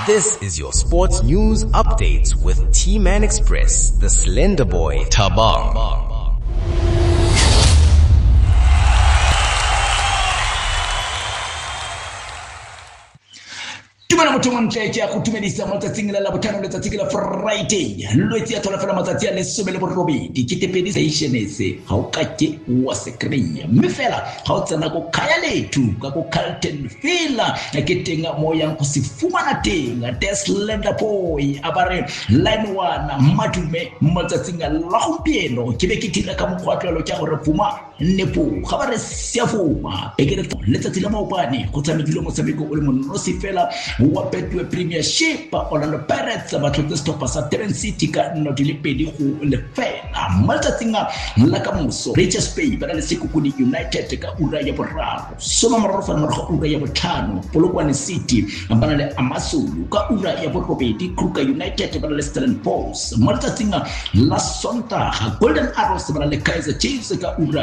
This is your sports news update with T-Man Express, the Slender Boy, Tabang. Tumana mutumwa mcheche akutumedisa matatinga la butano leta tigila Friday lweti atola fela matatia le somele borobi dikitepedisa ishenese haukake wasekreya mifela hautsana ko kaya letu kako Carlton Villa akitenga moya kusifuma na tenga Slender Boy abare line 1 matume matatinga la humpieno kibekitila kama kwatlo lo cha refuma nepo khabare siafuma ekele leta tila maupani kutamikilo mosabiko ule monosifela Wapetwe Premiership Orlando Pirates abathote stopper sa Terence City ka notilipedi ku lefela maltatinga lakamuso Richards Bay badale siku kuni United ka uraya boraro soma marofa marho uraya botano Polokwane City ambana le Amasulu ka uraya borobedi Kruger United badale Stellenbosch maltatinga la Sonta Golden Arrows badale Kaizer Chiefs ka uraya